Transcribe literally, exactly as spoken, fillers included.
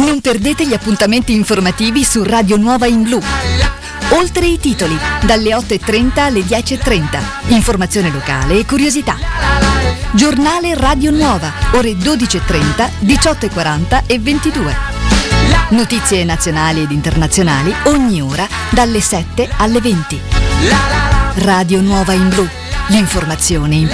Non perdete gli appuntamenti informativi su Radio Nuova in Blu. Oltre i titoli, dalle otto e trenta alle dieci e trenta. Informazione locale e curiosità. Giornale Radio Nuova, ore dodici e trenta, diciotto e quaranta e ventidue. Notizie nazionali ed internazionali ogni ora dalle sette alle venti. Radio Nuova in Blu. L'informazione in